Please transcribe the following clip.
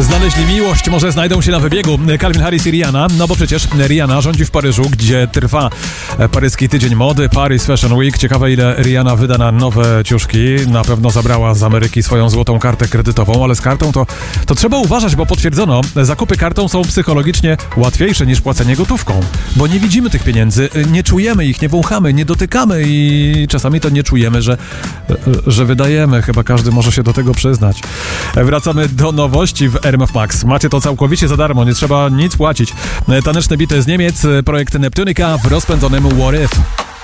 Znaleźli miłość, może znajdą się na wybiegu. Calvin Harris i Rihanna, no bo przecież Rihanna rządzi w Paryżu, gdzie trwa paryski tydzień mody, Paris Fashion Week. Ciekawe, ile Rihanna wyda na nowe ciuszki. Na pewno zabrała z Ameryki swoją złotą kartę kredytową, ale z kartą to trzeba uważać, bo potwierdzono, zakupy kartą są psychologicznie łatwiejsze niż płacenie gotówką, bo nie widzimy tych pieniędzy, nie czujemy ich, nie wąchamy, nie dotykamy i czasami to nie czujemy, że wydajemy. Chyba każdy może się do tego przyznać. Wracamy do nowości w RMF Max. Macie to całkowicie za darmo, nie trzeba nic płacić. Taneczne bity z Niemiec, projekt Neptunica w rozpędzonym What If.